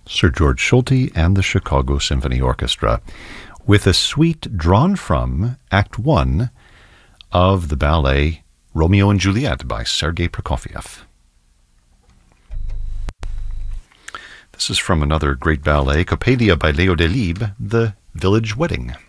Sir George Solti and the Chicago Symphony Orchestra, with a suite drawn from Act 1 of the ballet Romeo and Juliet by Sergei Prokofiev. This is from another great ballet, Coppelia by Leo Delibes, The Village Wedding.